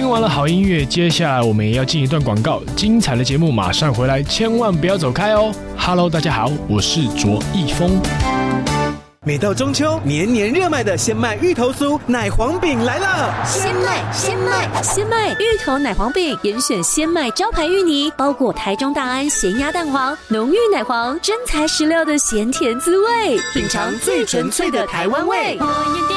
听完了好音乐，接下来我们也要进一段广告，精彩的节目马上回来，千万不要走开哦。Hello， 大家好，我是卓一峰。 每到中秋，年年热卖的鲜麦芋头酥奶黄饼来了！ 鲜麦芋头奶黄饼，严选鲜麦招牌芋泥，包裹台中大安咸鸭蛋黄，浓郁奶黄，真材实料的咸甜滋味，品尝最纯粹的台湾味。